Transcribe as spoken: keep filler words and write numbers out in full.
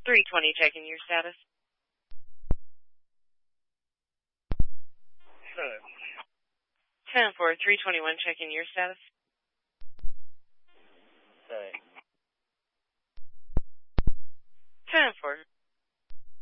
three twenty, checking your status. ten four, three twenty-one, checking your status.